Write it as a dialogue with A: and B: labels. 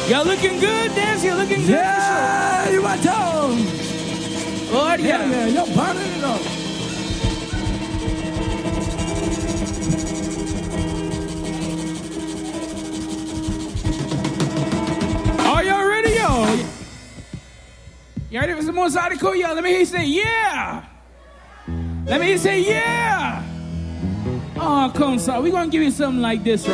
A: Y'all looking good, dance. You're looking good.
B: Yeah, you want to?
A: Oh, yeah.
B: Yeah, you're burning it up.
A: Are y'all ready, yo? You ready for some more Zydeco, y'all? Let me hear you say, yeah. Let me hear you say, yeah. Oh, come on, we're going to give you something like this, right?